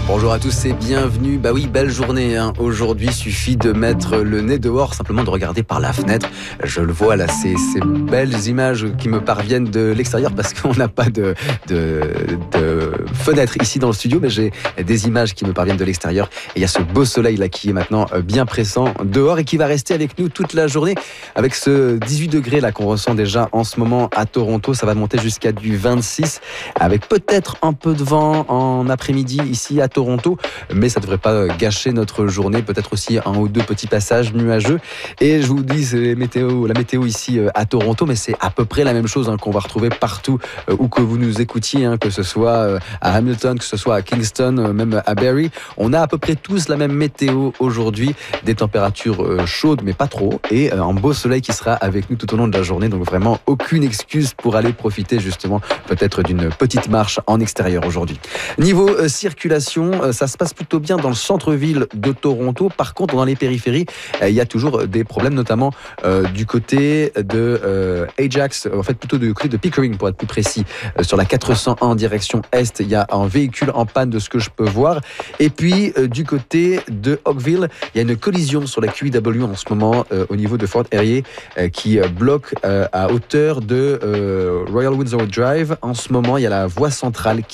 Bonjour à tous et bienvenue. Bah oui, belle journée. Aujourd'hui, suffit de mettre le nez dehors, simplement de regarder par la fenêtre. Je le vois là, ces belles images qui me parviennent de l'extérieur parce qu'on n'a pas de fenêtre ici dans le studio, mais j'ai des images qui me parviennent de l'extérieur. Et il y a ce beau soleil là qui est maintenant bien pressant dehors et qui va rester avec nous toute la journée. Avec ce 18 degrés là qu'on ressent déjà en ce moment à Toronto, ça va monter jusqu'à du 26 avec peut-être un peu de vent en après-midi ici à Toronto, mais ça ne devrait pas gâcher notre journée. Peut-être aussi un ou deux petits passages nuageux. Et je vous dis, c'est la météo ici à Toronto, mais c'est à peu près la même chose qu'on va retrouver partout où que vous nous écoutiez, que ce soit à Hamilton, que ce soit à Kingston, même à Barrie. On a à peu près tous la même météo aujourd'hui, des températures chaudes mais pas trop, et un beau soleil qui sera avec nous tout au long de la journée. Donc vraiment aucune excuse pour aller profiter justement peut-être d'une petite marche en extérieur aujourd'hui. Niveau circulation, ça se passe plutôt bien dans le centre-ville de Toronto. Par contre, dans les périphéries, il y a toujours des problèmes, notamment du côté de Ajax, en fait plutôt du côté de Pickering pour être plus précis. Sur la 401 en direction est, il y a un véhicule en panne de ce que je peux voir. Et puis du côté de Oakville, il y a une collision sur la QEW en ce moment au niveau de Fort Erie qui bloque à hauteur de Royal Windsor Drive. En ce moment, il y a la voie centrale